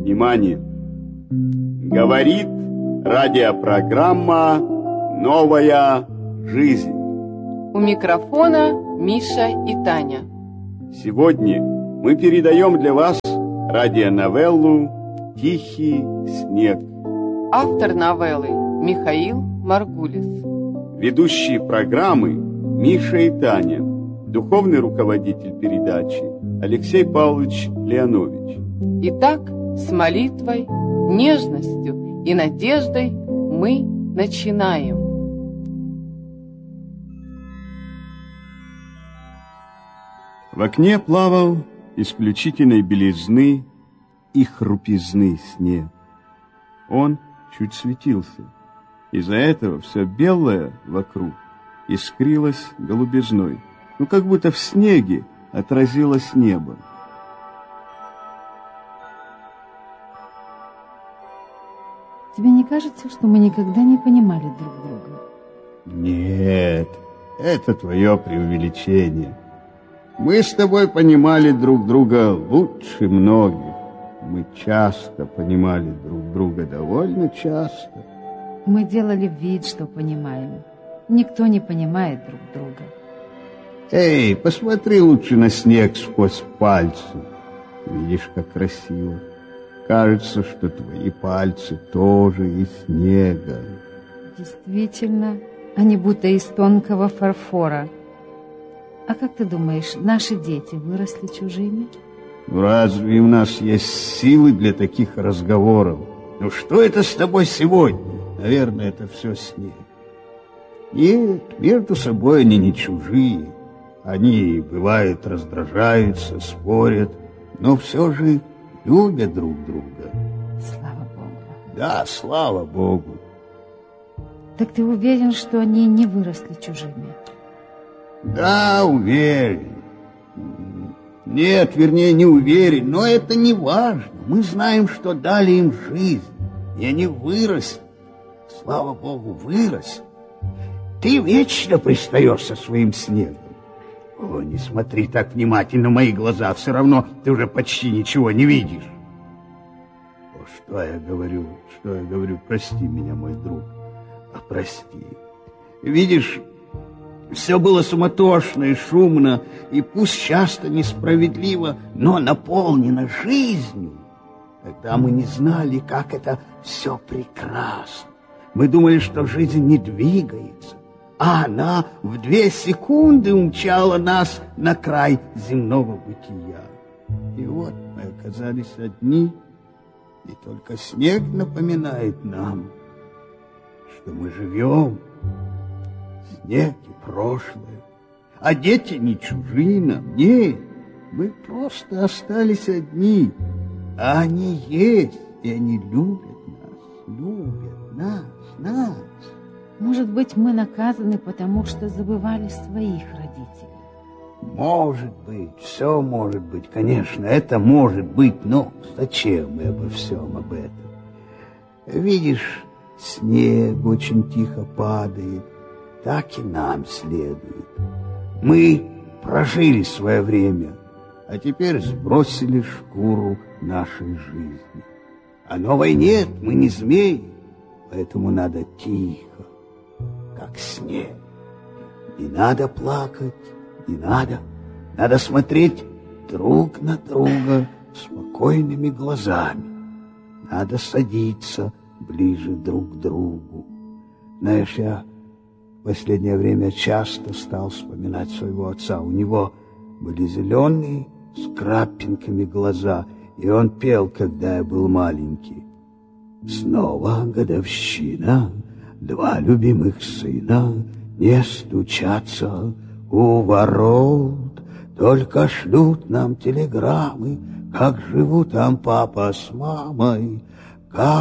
Внимание! Говорит радиопрограмма «Новая жизнь». У микрофона Миша и Таня. Сегодня мы передаем для вас радионовеллу «Тихий снег». Автор новеллы Михаил Маргулис. Ведущие программы Миша и Таня. Духовный руководитель передачи Алексей Павлович Леонович. Итак, с молитвой, нежностью и надеждой мы начинаем. В окне плавал исключительной белизны и хрупизны снег. Он чуть светился. Из-за этого все белое вокруг искрилось голубизной, как будто в снеге отразилось небо. Тебе не кажется, что мы никогда не понимали друг друга? Нет, это твое преувеличение. Мы с тобой понимали друг друга лучше многих. Мы часто понимали друг друга, довольно часто. Мы делали вид, что понимаем. Никто не понимает друг друга. Эй, посмотри лучше на снег сквозь пальцы. Видишь, как красиво. Кажется, что твои пальцы тоже из снега. Действительно, они будто из тонкого фарфора. А как ты думаешь, наши дети выросли чужими? Разве у нас есть силы для таких разговоров? Что это с тобой сегодня? Наверное, это все снег. Нет, между собой они не чужие. Они, бывает, раздражаются, спорят, но все же любят друг друга. Слава Богу. Да, слава Богу. Так ты уверен, что они не выросли чужими? Да, уверен. Нет, вернее, не уверен, но это не важно. Мы знаем, что дали им жизнь, и они выросли. Слава Богу, выросли. Ты вечно пристаешь со своим снегом. О, не смотри так внимательно в мои глаза, все равно ты уже почти ничего не видишь. О, что я говорю, прости меня, мой друг, прости. Видишь, все было суматошно и шумно, и пусть часто несправедливо, но наполнено жизнью. Тогда мы не знали, как это все прекрасно. Мы думали, что жизнь не двигается, а она в 2 секунды умчала нас на край земного бытия. И вот мы оказались одни, и только снег напоминает нам, что мы живем. Снег и прошлое. А дети не чужие нам, нет. Мы просто остались одни. А они есть, и они любят нас. Может быть, мы наказаны, потому что забывали своих родителей. Может быть, все может быть, конечно, это может быть, но зачем мы обо всем об этом? Видишь, снег очень тихо падает, так и нам следует. Мы прожили свое время, а теперь сбросили шкуру нашей жизни. А новой нет, мы не змеи, поэтому надо тихо, как снег. Не надо плакать, не надо. Надо смотреть друг на друга спокойными глазами. Надо садиться ближе друг к другу. Знаешь, я в последнее время часто стал вспоминать своего отца. У него были зеленые с крапинками глаза, и он пел, когда я был маленький. Снова годовщина, 2 любимых сына не стучатся у ворот, только шлют нам телеграммы, как живут там папа с мамой, как